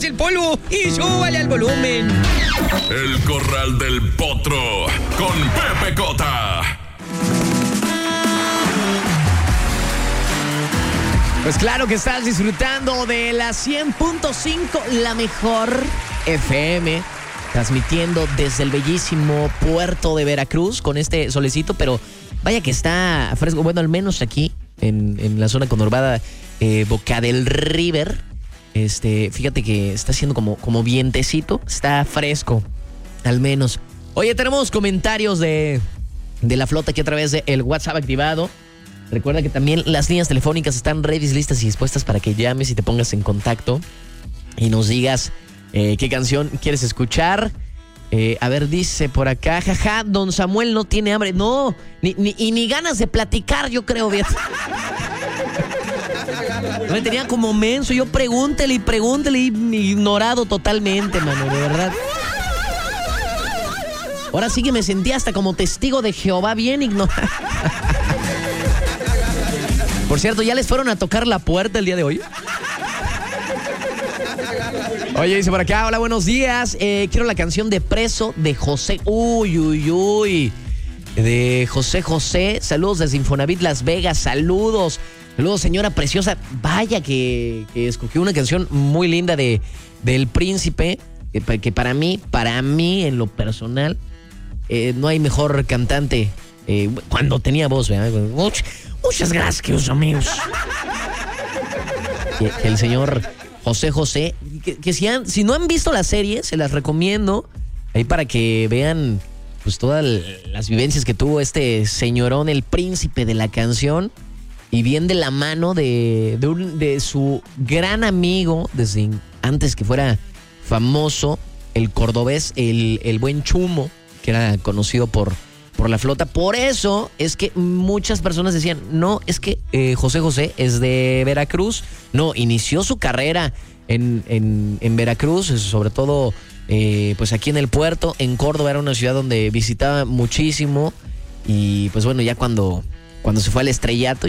hace el polvo y súbale al volumen. El Corral del Potro con Pepe Cota. Pues claro que estás disfrutando de la 100.5, la mejor FM, transmitiendo desde el bellísimo puerto de Veracruz con este solecito, pero vaya que está fresco. Bueno, al menos aquí en la zona conurbada Boca del River, fíjate que está haciendo como vientecito, está fresco, al menos. Oye, tenemos comentarios de la flota aquí a través del WhatsApp activado. Recuerda que también las líneas telefónicas están ready, listas y dispuestas para que llames y te pongas en contacto y nos digas qué canción quieres escuchar. A ver, dice por acá, jaja, don Samuel no tiene hambre. No, ni ganas de platicar, yo creo, bien. Me tenía como menso, yo pregúntele y ignorado totalmente, mano, de verdad. Ahora sí que me sentí hasta como testigo de Jehová, bien ignorado. Por cierto, ¿ya les fueron a tocar la puerta el día de hoy? Oye, dice por acá, hola, buenos días. Quiero la canción de Preso de José. Uy. De José. Saludos desde Infonavit Las Vegas. Saludos, señora preciosa. Vaya que escogí una canción muy linda del Príncipe. Que para mí, en lo personal, no hay mejor cantante. Cuando tenía voz, ¿verdad? Muchas gracias, amigos. El señor José, que si no han visto la serie, se las recomiendo ahí para que vean pues todas las vivencias que tuvo este señorón, el príncipe de la canción, y bien de la mano de su gran amigo, desde antes que fuera famoso, el cordobés, el buen Chumo, que era conocido por la flota. Por eso es que muchas personas decían, no, es que José es de Veracruz. No, inició su carrera en Veracruz, sobre todo pues aquí en el puerto. En Córdoba era una ciudad donde visitaba muchísimo. Y pues bueno, ya cuando se fue al estrellato,